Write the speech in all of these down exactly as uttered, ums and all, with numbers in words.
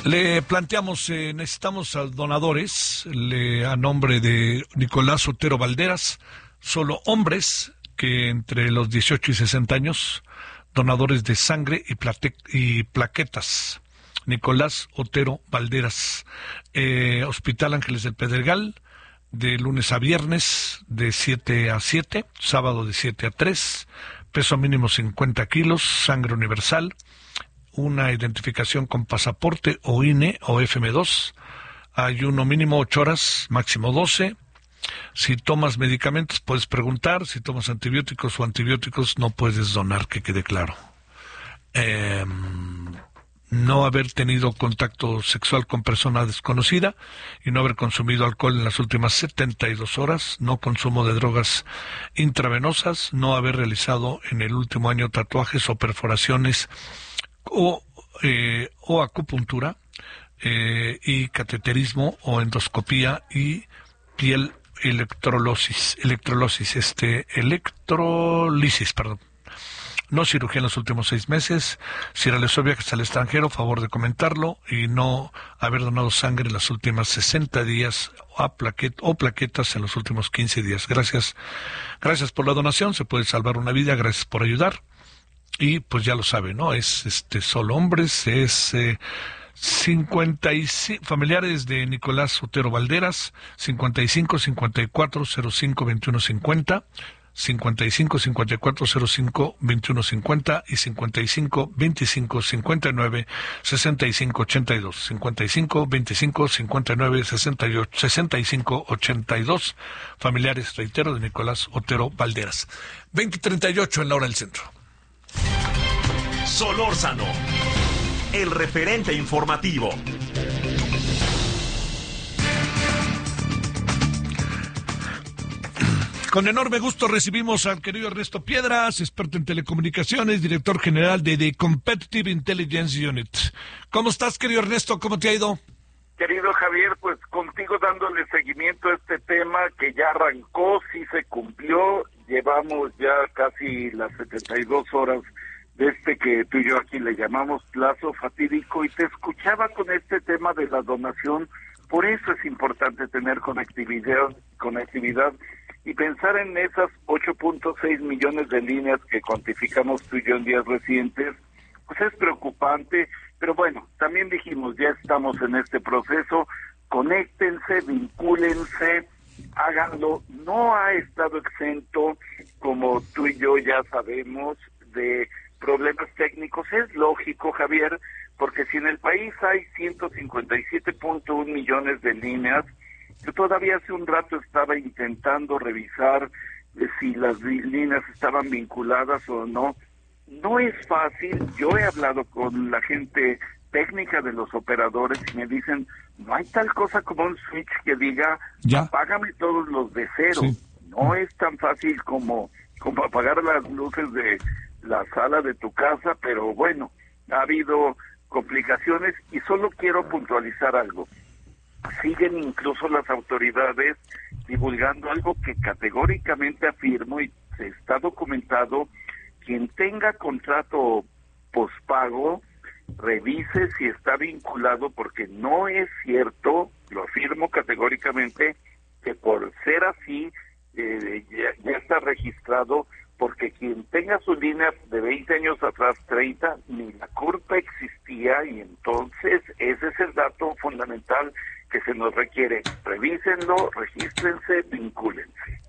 Le planteamos, eh, necesitamos a donadores, le, a nombre de Nicolás Otero Valderas, solo hombres que entre los dieciocho y sesenta años, donadores de sangre y, plate, y plaquetas. Nicolás Otero Valderas, eh, Hospital Ángeles del Pedregal, de lunes a viernes, de siete a siete, sábado de siete a tres, peso mínimo cincuenta kilos, sangre universal, una identificación con pasaporte o I N E o F M dos, ayuno mínimo ocho horas, máximo doce. Si tomas medicamentos puedes preguntar, si tomas antibióticos o antibióticos no puedes donar, que quede claro. Eh, no haber tenido contacto sexual con persona desconocida y no haber consumido alcohol en las últimas setenta y dos horas, no consumo de drogas intravenosas, no haber realizado en el último año tatuajes o perforaciones o, eh, o acupuntura eh, y cateterismo o endoscopía y piel electrolisis, electrolisis, este, electrolisis, perdón. No cirugía en los últimos seis meses. Si realizó viajes al extranjero, favor de comentarlo. Y no haber donado sangre en los últimos sesenta días a plaquet, o plaquetas en los últimos quince días. Gracias. Gracias por la donación. Se puede salvar una vida. Gracias por ayudar. Y pues ya lo sabe, ¿no? Es este solo hombres. Es eh, cincuenta y cinco familiares de Nicolás Otero Valderas. cincuenta y cinco, cincuenta y cuatro, cero cinco, veintiuno cincuenta. cincuenta y cinco, cincuenta y cuatro, cero cinco, veintiuno cincuenta y cincuenta y cinco, veinticinco, cincuenta y nueve, sesenta y cinco, ochenta y dos. cincuenta y cinco, veinticinco, cincuenta y nueve, sesenta y ocho, sesenta y cinco, ochenta y dos. Familiares, reitero, de Nicolás Otero Valderas. veinte treinta y ocho en la hora del centro. Solórzano, el referente informativo. Con enorme gusto recibimos al querido Ernesto Piedras, experto en telecomunicaciones, director general de The Competitive Intelligence Unit. ¿Cómo estás, querido Ernesto? ¿Cómo te ha ido? Querido Javier, pues contigo dándole seguimiento a este tema que ya arrancó, sí se cumplió, llevamos ya casi las setenta y dos horas de este que tú y yo aquí le llamamos plazo fatídico, y te escuchaba con este tema de la donación. Por eso es importante tener conectividad, conectividad y pensar en esas ocho punto seis millones de líneas que cuantificamos tú y yo en días recientes. Pues es preocupante, pero bueno, también dijimos, ya estamos en este proceso, conéctense, vincúlense, háganlo. No ha estado exento, como tú y yo ya sabemos, de problemas técnicos. Es lógico, Javier, porque si en el país hay ciento cincuenta y siete punto uno millones de líneas, yo todavía hace un rato estaba intentando revisar eh, si las líneas estaban vinculadas o no. No es fácil. Yo he hablado con la gente técnica de los operadores y me dicen, no hay tal cosa como un switch que diga, ¿Ya? apágame todos los de cero. Sí. No es tan fácil como, como apagar las luces de la sala de tu casa, pero bueno, ha habido complicaciones y solo quiero puntualizar algo. Siguen incluso las autoridades divulgando algo que categóricamente afirmo y se está documentado: quien tenga contrato pospago, revise si está vinculado, porque no es cierto, lo afirmo categóricamente, que por ser así eh, ya, ya está registrado, porque quien tenga su línea de veinte años atrás, treinta, ni la culpa existía, y entonces ese es el dato fundamental que se nos requiere. Revísenlo, regístrense, vincúlense.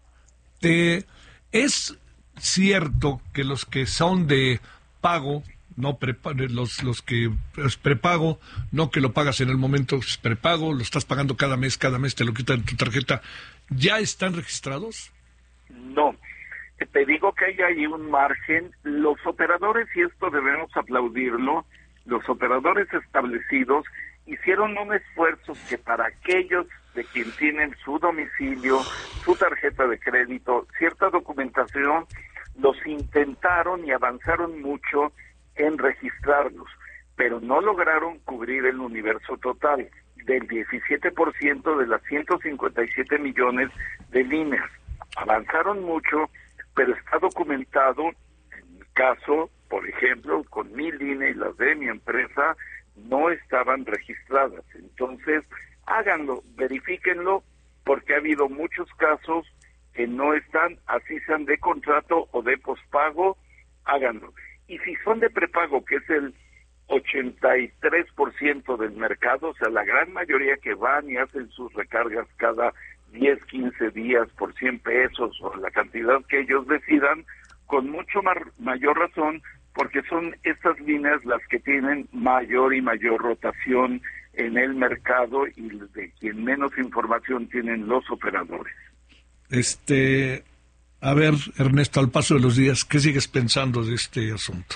Eh, es cierto que los que son de pago, no prepa- los los que es prepago, no que lo pagas en el momento, es prepago, lo estás pagando cada mes, cada mes te lo quitan en tu tarjeta, ¿ya están registrados? No. Te digo que hay ahí un margen. Los operadores, y esto debemos aplaudirlo, los operadores establecidos hicieron un esfuerzo que para aquellos de quien tienen su domicilio, su tarjeta de crédito, cierta documentación, los intentaron y avanzaron mucho en registrarlos, pero no lograron cubrir el universo total del diecisiete por ciento de las ciento cincuenta y siete millones de líneas. Avanzaron mucho, pero está documentado. En mi caso, por ejemplo, con mi línea y las de mi empresa, no estaban registradas. Entonces, háganlo, verifíquenlo, porque ha habido muchos casos que no están, así sean de contrato o de pospago, háganlo. Y si son de prepago, que es el ochenta y tres por ciento del mercado, o sea, la gran mayoría que van y hacen sus recargas cada diez, quince días por cien pesos o la cantidad que ellos decidan, con mucho mar, mayor razón, porque son estas líneas las que tienen mayor y mayor rotación en el mercado y de quien menos información tienen los operadores. Este, a ver, Ernesto, al paso de los días, ¿qué sigues pensando de este asunto?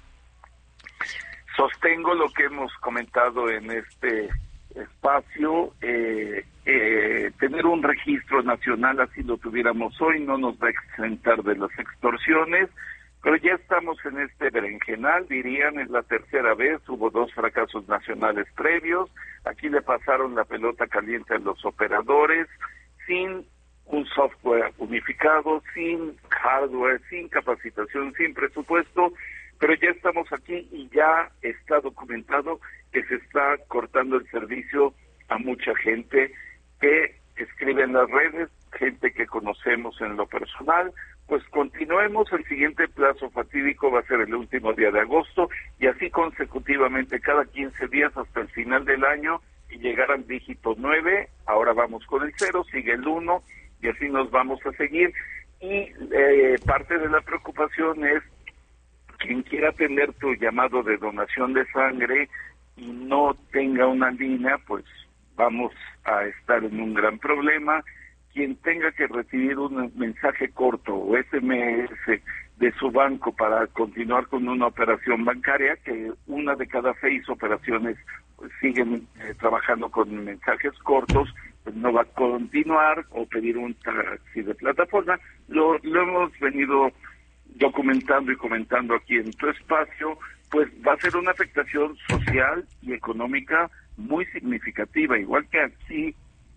Sostengo lo que hemos comentado en este espacio, eh, eh, tener un registro nacional, así lo tuviéramos hoy, no nos va a exentar de las extorsiones, pero ya estamos en este berenjenal, dirían, es la tercera vez, hubo dos fracasos nacionales previos, aquí le pasaron la pelota caliente a los operadores, sin un software unificado, sin hardware, sin capacitación, sin presupuesto, pero ya estamos aquí y ya está documentado que se está cortando el servicio a mucha gente que escribe en las redes, gente que conocemos en lo personal. Pues continuemos, el siguiente plazo fatídico va a ser el último día de agosto y así consecutivamente cada quince días hasta el final del año y llegar al dígito nueve, ahora vamos con el cero, sigue el uno y así nos vamos a seguir. Y eh, parte de la preocupación es quien quiera tener tu llamado de donación de sangre y no tenga una línea, pues vamos a estar en un gran problema. Quien tenga que recibir un mensaje corto o S M S de su banco para continuar con una operación bancaria, que una de cada seis operaciones pues, siguen eh, trabajando con mensajes cortos, pues no va a continuar, o pedir un taxi de plataforma. Lo, lo hemos venido documentando y comentando aquí en tu espacio, pues va a ser una afectación social y económica muy significativa, igual que aquí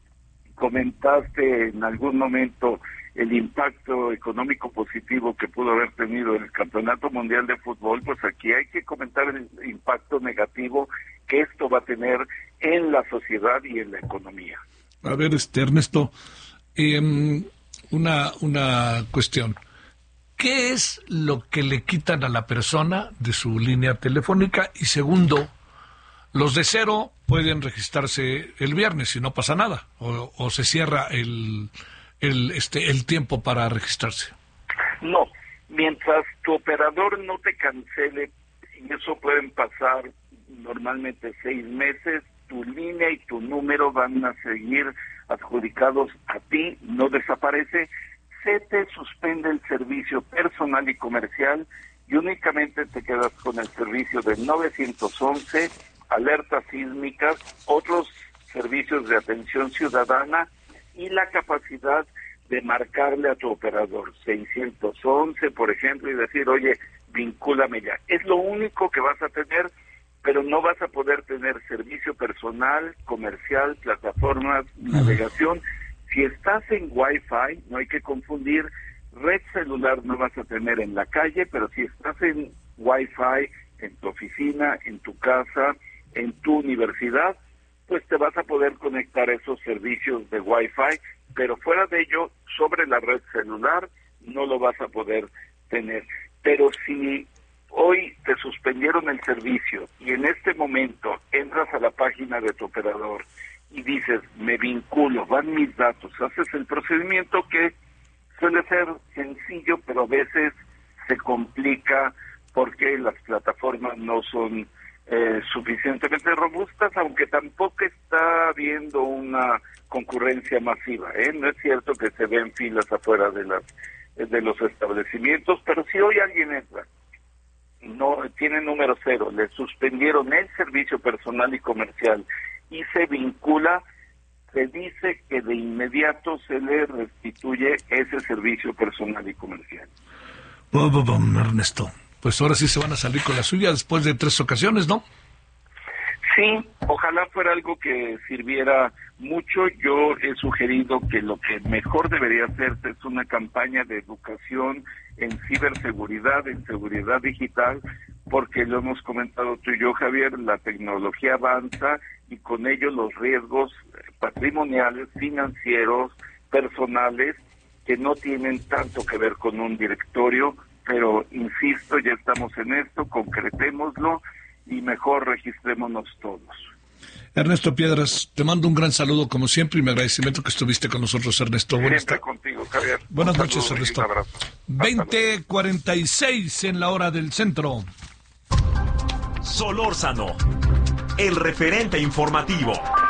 comentaste en algún momento el impacto económico positivo que pudo haber tenido el Campeonato Mundial de Fútbol, pues aquí hay que comentar el impacto negativo que esto va a tener en la sociedad y en la economía. A ver, este Ernesto, eh, una, una cuestión. ¿Qué es lo que le quitan a la persona de su línea telefónica? Y segundo, los de cero pueden registrarse el viernes y no pasa nada, o, o se cierra el, el, este, el tiempo para registrarse. No, mientras tu operador no te cancele, y eso pueden pasar normalmente seis meses, tu línea y tu número van a seguir adjudicados a ti, no desaparece. Se te suspende el servicio personal y comercial y únicamente te quedas con el servicio del nueve once, alertas sísmicas, otros servicios de atención ciudadana y la capacidad de marcarle a tu operador seiscientos once, por ejemplo, y decir, oye, vincúlame ya. Es lo único que vas a tener, pero no vas a poder tener servicio personal, comercial, plataformas, navegación. Si estás en Wi-Fi, no hay que confundir, red celular no vas a tener en la calle, pero si estás en Wi-Fi, en tu oficina, en tu casa, en tu universidad, pues te vas a poder conectar a esos servicios de Wi-Fi, pero fuera de ello, sobre la red celular, no lo vas a poder tener. Pero si hoy te suspendieron el servicio y en este momento entras a la página de tu operador y dices, me vinculo, van mis datos, haces el procedimiento que suele ser sencillo, pero a veces se complica porque las plataformas no son eh, suficientemente robustas, aunque tampoco está habiendo una concurrencia masiva, ¿eh? No es cierto que se ven filas afuera de las de los establecimientos, pero si hoy alguien entra, no tiene número cero, le suspendieron el servicio personal y comercial y se vincula, se dice que de inmediato se le restituye ese servicio personal y comercial. Bum, bum, bum, Ernesto, pues ahora sí se van a salir con la suya después de tres ocasiones, ¿no? Sí, ojalá fuera algo que sirviera mucho. Yo he sugerido que lo que mejor debería hacerse es una campaña de educación en ciberseguridad, en seguridad digital, porque lo hemos comentado tú y yo, Javier, la tecnología avanza y con ello los riesgos patrimoniales, financieros, personales, que no tienen tanto que ver con un directorio, pero insisto, ya estamos en esto, concretémoslo y mejor registrémonos todos. Ernesto Piedras, te mando un gran saludo como siempre y mi agradecimiento que estuviste con nosotros, Ernesto. Buenas Siempre contigo, Javier. Buenas un noches, Ernesto. veinte cuarenta y seis en la hora del centro. Solórzano, el referente informativo.